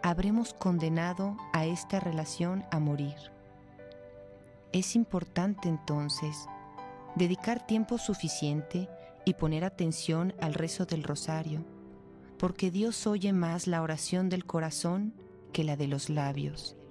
habremos condenado a esta relación a morir. Es importante entonces dedicar tiempo suficiente y poner atención al rezo del rosario, porque Dios oye más la oración del corazón que la de los labios.